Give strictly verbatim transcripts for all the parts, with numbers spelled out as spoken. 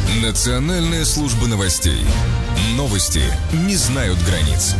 Национальная служба новостей. Новости не знают границ.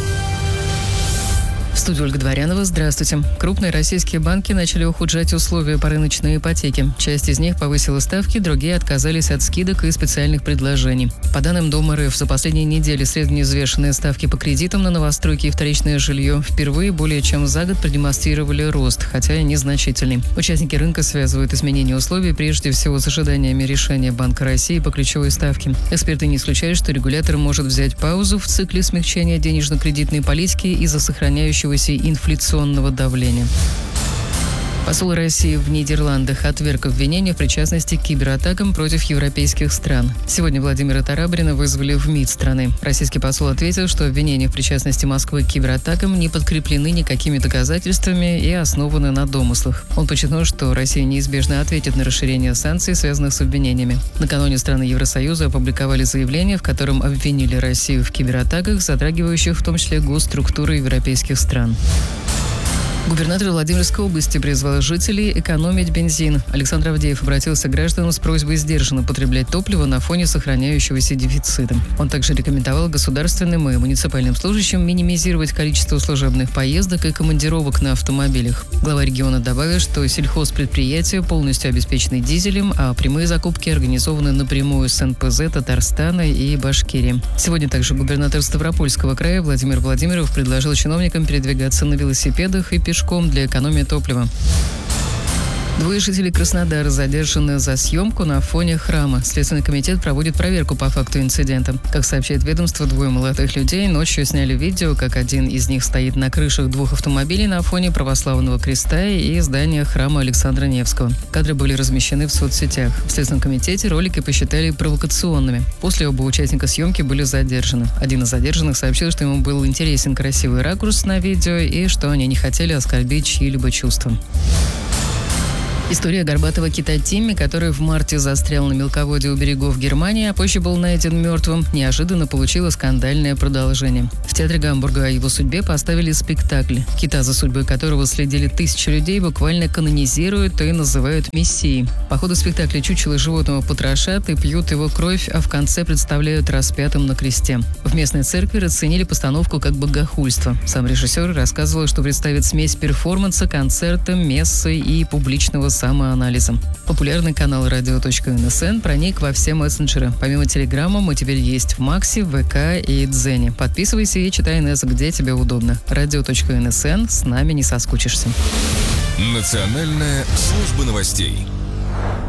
В студии Ольга Дворянова. Здравствуйте. Крупные российские банки начали ухудшать условия по рыночной ипотеке. Часть из них повысила ставки, другие отказались от скидок и специальных предложений. По данным Дом эр эф, за последние недели средневзвешенные ставки по кредитам на новостройки и вторичное жилье впервые более чем за год продемонстрировали рост, хотя и незначительный. Участники рынка связывают изменения условий прежде всего с ожиданиями решения Банка России по ключевой ставке. Эксперты не исключают, что регулятор может взять паузу в цикле смягчения денежно-кредитной политики из-за сохраняющегося инфляционного давления. Посол России в Нидерландах отверг обвинения в причастности к кибератакам против европейских стран. Сегодня Владимира Тарабрина вызвали в МИД страны. Российский посол ответил, что обвинения в причастности Москвы к кибератакам не подкреплены никакими доказательствами и основаны на домыслах. Он подчеркнул, что Россия неизбежно ответит на расширение санкций, связанных с обвинениями. Накануне страны Евросоюза опубликовали заявление, в котором обвинили Россию в кибератаках, затрагивающих в том числе госструктуры европейских стран. Губернатор Владимирской области призвал жителей экономить бензин. Александр Авдеев обратился к гражданам с просьбой сдержанно потреблять топливо на фоне сохраняющегося дефицита. Он также рекомендовал государственным и муниципальным служащим минимизировать количество служебных поездок и командировок на автомобилях. Глава региона добавил, что сельхозпредприятия полностью обеспечены дизелем, а прямые закупки организованы напрямую с эн пэ зэ Татарстана и Башкирии. Сегодня также губернатор Ставропольского края Владимир Владимиров предложил чиновникам передвигаться на велосипедах и пешком для экономии топлива. Двое жителей Краснодара задержаны за съемку на фоне храма. Следственный комитет проводит проверку по факту инцидента. Как сообщает ведомство, двое молодых людей ночью сняли видео, как один из них стоит на крышах двух автомобилей на фоне православного креста и здания храма Александра Невского. Кадры были размещены в соцсетях. В Следственном комитете ролики посчитали провокационными. После оба участника съемки были задержаны. Один из задержанных сообщил, что ему был интересен красивый ракурс на видео и что они не хотели оскорбить чьи-либо чувства. История горбатого кита Тимми, который в марте застрял на мелководье у берегов Германии, а позже был найден мертвым, неожиданно получила скандальное продолжение. В театре Гамбурга о его судьбе поставили спектакль. Кита, за судьбой которого следили тысячи людей, буквально канонизируют и называют мессией. По ходу спектакля чучело животного потрошат и пьют его кровь, а в конце представляют распятым на кресте. В местной церкви расценили постановку как богохульство. Сам режиссер рассказывал, что представит смесь перформанса, концерта, мессы и публичного самоанализом. Популярный канал радио точка эн эс эн проник во все мессенджеры. Помимо Телеграма мы теперь есть в Максе, вэ ка и Дзене. Подписывайся и читай эн эс, где тебе удобно. радио точка эн эс эн, с нами не соскучишься. Национальная служба новостей.